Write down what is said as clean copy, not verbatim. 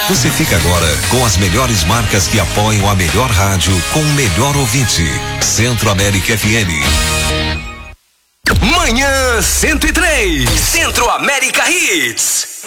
Você fica agora com as melhores marcas que apoiam a melhor rádio com o melhor ouvinte. Centro América FM. Manhã 103, Centro América Hits.